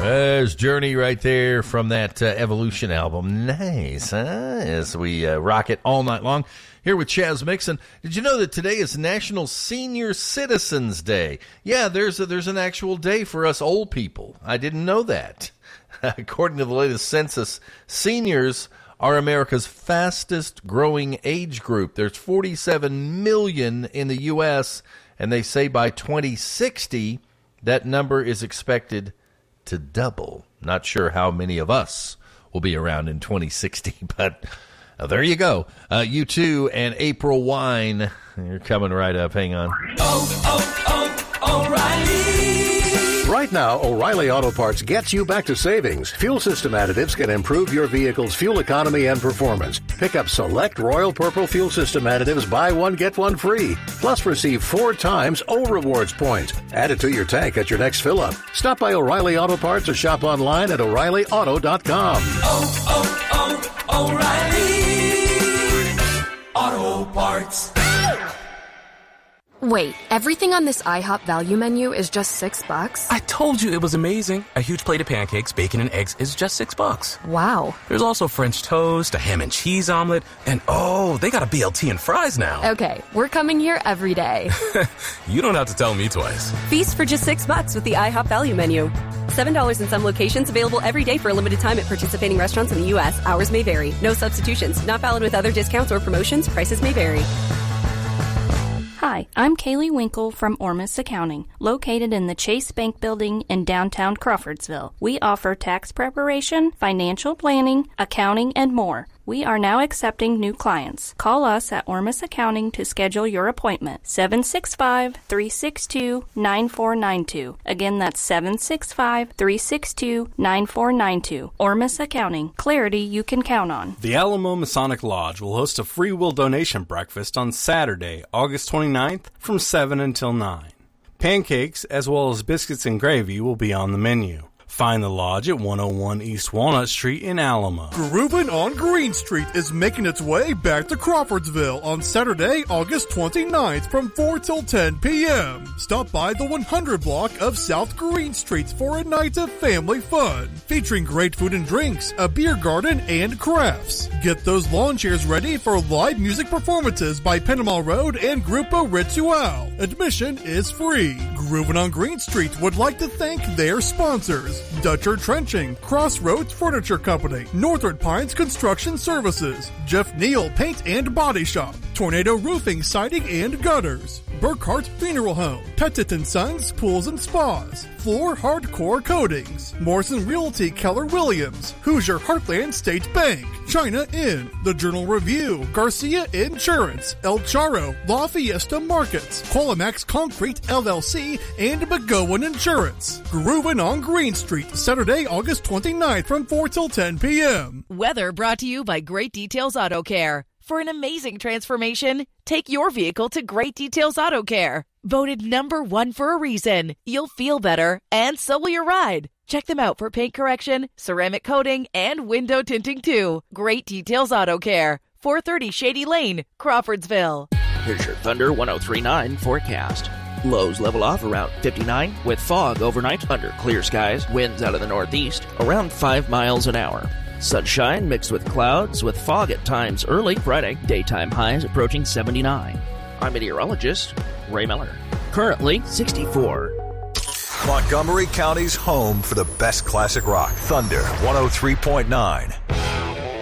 There's Journey right there from that Evolution album. Nice, huh? As we rock it all night long here with Chaz Mixon. Did you know that today is National Senior Citizens Day? Yeah, there's an actual day for us old people. I didn't know that. According to the latest census, seniors are America's fastest growing age group. There's 47 million in the U.S., and they say by 2060, that number is expected to double. Not sure how many of us will be around in 2060, but there you go. U2 and April Wine. You're coming right up. Hang on. O'Reilly. Right now, O'Reilly Auto Parts gets you back to savings. Fuel system additives can improve your vehicle's fuel economy and performance. Pick up select Royal Purple fuel system additives, buy one, get one free. Plus, receive 4 times O Rewards points. Add it to your tank at your next fill-up. Stop by O'Reilly Auto Parts or shop online at O'ReillyAuto.com. O'Reilly Auto Parts. Wait, everything on this IHOP value menu is just $6? I told you it was amazing. A huge plate of pancakes, bacon, and eggs is just $6. Wow. There's also French toast, a ham and cheese omelet, and they got a BLT and fries now. Okay, we're coming here every day. You don't have to tell me twice. Feast for just $6 with the IHOP value menu. $7 in some locations, available every day for a limited time at participating restaurants in the U.S. Hours may vary. No substitutions. Not valid with other discounts or promotions. Prices may vary. Hi, I'm Kaylee Winkle from Ormus Accounting, located in the Chase Bank Building in downtown Crawfordsville. We offer tax preparation, financial planning, accounting, and more. We are now accepting new clients. Call us at Ormus Accounting to schedule your appointment. 765-362-9492. Again, that's 765-362-9492. Ormus Accounting. Clarity you can count on. The Alamo Masonic Lodge will host a free will donation breakfast on Saturday, August 29th from 7 until 9. Pancakes, as well as biscuits and gravy, will be on the menu. Find the lodge at 101 East Walnut Street in Alamo. Groovin' on Green Street is making its way back to Crawfordsville on Saturday, August 29th from 4 till 10 p.m. Stop by the 100 block of South Green Street for a night of family fun, featuring great food and drinks, a beer garden, and crafts. Get those lawn chairs ready for live music performances by Panama Road and Grupo Ritual. Admission is free. Groovin' on Green Street would like to thank their sponsors: Dutcher Trenching, Crossroads Furniture Company, Northern Pines Construction Services, Jeff Neal Paint and Body Shop, Tornado Roofing, Siding and Gutters, Burkhart Funeral Home, Pettit & Sons Pools and Spas, Floor Hardcore Coatings, Morrison Realty Keller Williams, Hoosier Heartland State Bank, China Inn, The Journal Review, Garcia Insurance, El Charro, La Fiesta Markets, Qualimax Concrete LLC, and McGowan Insurance. Groovin' on Green Street, Saturday, August 29th from 4 till 10 p.m. Weather brought to you by Great Details Auto Care. For an amazing transformation, take your vehicle to Great Details Auto Care. Voted #1 for a reason. You'll feel better, and so will your ride. Check them out for paint correction, ceramic coating, and window tinting too. Great Details Auto Care, 430 Shady Lane, Crawfordsville. Here's your Thunder 103.9 forecast. Lows level off around 59 with fog overnight under clear skies, winds out of the northeast around 5 miles an hour. Sunshine mixed with clouds with fog at times early Friday, daytime highs approaching 79. I'm meteorologist Ray Miller. Currently 64. Montgomery County's home for the best classic rock. Thunder 103.9.